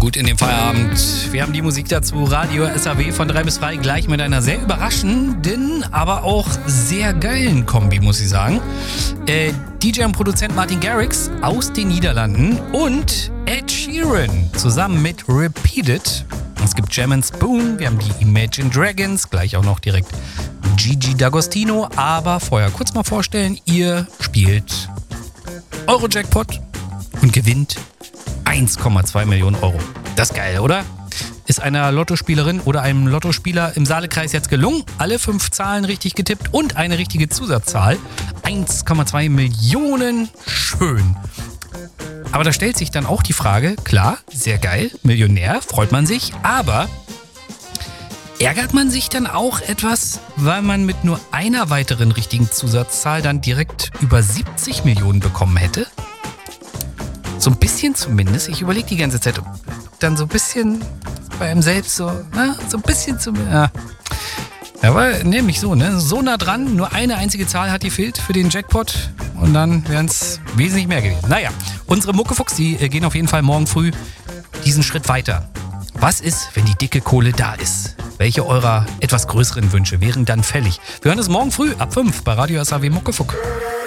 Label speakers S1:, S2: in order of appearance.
S1: Gut in den Feierabend. Wir haben die Musik dazu. Radio SAW von 3 bis 3 gleich mit einer sehr überraschenden, aber auch sehr geilen Kombi, muss ich sagen. DJ und Produzent Martin Garrix aus den Niederlanden und Ed Sheeran zusammen mit Repeated. Es gibt Jam & Spoon, wir haben die Imagine Dragons, gleich auch noch direkt Gigi D'Agostino. Aber vorher kurz mal vorstellen, ihr spielt Euro-Jackpot und gewinnt 1,2 Millionen Euro. Das ist geil, oder? Ist einer Lottospielerin oder einem Lottospieler im Saalekreis jetzt gelungen. Alle 5 Zahlen richtig getippt und eine richtige Zusatzzahl. 1,2 Millionen. Schön. Aber da stellt sich dann auch die Frage, klar, sehr geil, Millionär, freut man sich, aber ärgert man sich dann auch etwas, weil man mit nur einer weiteren richtigen Zusatzzahl dann direkt über 70 Millionen bekommen hätte? So ein bisschen zumindest. Ich überlege die ganze Zeit, ob dann so ein bisschen bei einem selbst so ein bisschen zumindest. Ja. Aber nämlich so, ne? So nah dran, nur eine einzige Zahl hat gefehlt für den Jackpot und dann wären es wesentlich mehr gewesen. Naja, unsere Muckefuchs, die gehen auf jeden Fall morgen früh diesen Schritt weiter. Was ist, wenn die dicke Kohle da ist? Welche eurer etwas größeren Wünsche wären dann fällig? Wir hören es morgen früh ab 5 bei Radio SAW Muckefuck.